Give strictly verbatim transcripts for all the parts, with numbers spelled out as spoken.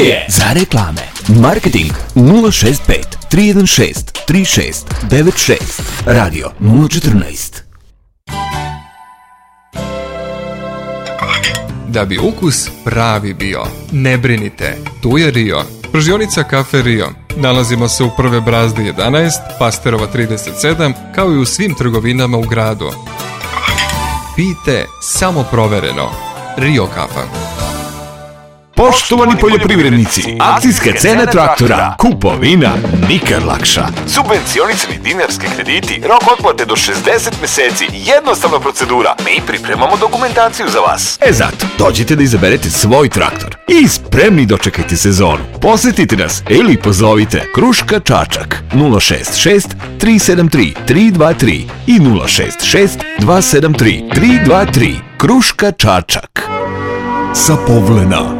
je za reklame. Marketing nula šest pet tri jedan šest tri šest devet šest. Radio nula četrnaest. Da bi ukus pravi bio, ne brinite, tu je Rio. Pržionica Kafe Rio. Nalazimo se u Prve Brazde jedanaest, Pasterova trideset sedam, kao i u svim trgovinama u gradu. Pijte samo provereno. Rio kafa. Poštovani poljoprivrednici, akcijska cena traktora, kupovina nikad lakša. Subvencionisani dinarski krediti, rok otplate do šezdeset meseci, jednostavna procedura. Mi pripremamo dokumentaciju za vas. E zato, dođite da izaberete svoj traktor i spremni dočekajte sezonu. Posetite nas ili pozovite Kruška Čačak nula šest šest tri sedam tri tri dva tri i nula šest šest dva sedam tri tri dva tri. Kruška Čačak. Sa Povlena.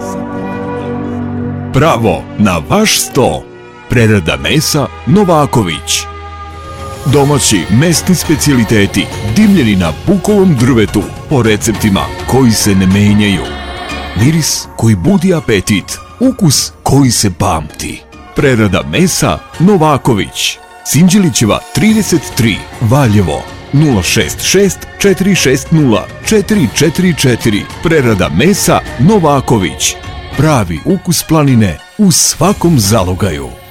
Pravo na vaš sto. Prerada mesa Novaković. Domaći mesni specijaliteti dimljeni na bukovom drvetu po receptima koji se ne menjaju. Miris koji budi apetit, ukus koji se pamti. Prerada mesa Novaković. Sinđelićeva trideset tri, Valjevo. nula šest šest četiri šest nula četiri četiri četiri. Prerada mesa Novaković. Pravi ukus planine u svakom zalogaju.